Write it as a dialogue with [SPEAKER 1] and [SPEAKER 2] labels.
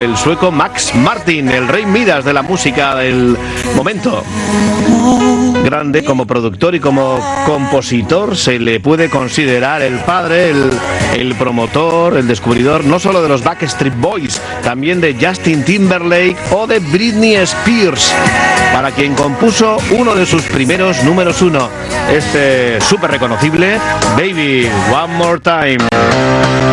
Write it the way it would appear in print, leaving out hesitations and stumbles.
[SPEAKER 1] el sueco Max Martin, el rey Midas de la música del momento. Grande como productor y como compositor, se le puede considerar el padre, el promotor, el descubridor, no solo de los Backstreet Boys, también de Justin Timberlake o de Britney Spears, para quien compuso uno de sus primeros números uno, este súper reconocible, Baby One More Time.